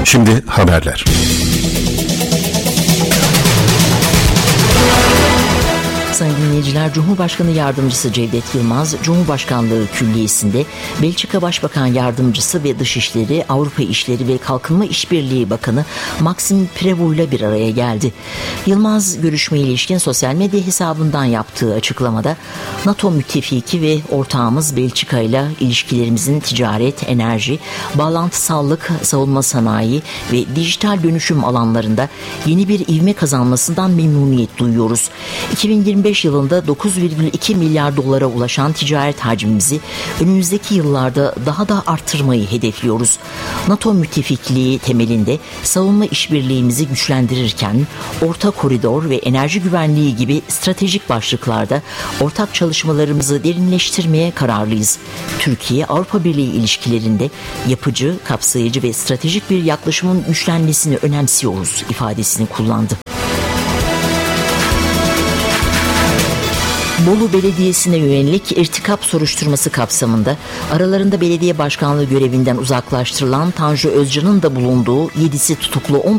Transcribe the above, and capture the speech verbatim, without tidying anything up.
Şimdi haberler. Sayın dinleyiciler, Cumhurbaşkanı Yardımcısı Cevdet Yılmaz, Cumhurbaşkanlığı Külliyesi'nde Belçika Başbakan Yardımcısı ve Dışişleri, Avrupa İşleri ve Kalkınma İşbirliği Bakanı Maxime Prévost ile bir araya geldi. Yılmaz, görüşmeye ilişkin sosyal medya hesabından yaptığı açıklamada, NATO müttefiki ve ortağımız Belçika ile ilişkilerimizin ticaret, enerji, bağlantısallık, savunma sanayi ve dijital dönüşüm alanlarında yeni bir ivme kazanmasından memnuniyet duyuyoruz. iki bin yirmi beş yılında dokuz virgül iki milyar dolara ulaşan ticaret hacmimizi önümüzdeki yıllarda daha da arttırmayı hedefliyoruz. NATO müttefikliği temelinde savunma işbirliğimizi güçlendirirken orta koridor ve enerji güvenliği gibi stratejik başlıklarda ortak çalışmalarımızı derinleştirmeye kararlıyız. Türkiye, Avrupa Birliği ilişkilerinde yapıcı, kapsayıcı ve stratejik bir yaklaşımın güçlenmesini önemsiyoruz ifadesini kullandı. Bolu Belediyesi'ne yönelik irtikap soruşturması kapsamında aralarında belediye başkanlığı görevinden uzaklaştırılan Tanju Özcan'ın da bulunduğu yedisi tutuklu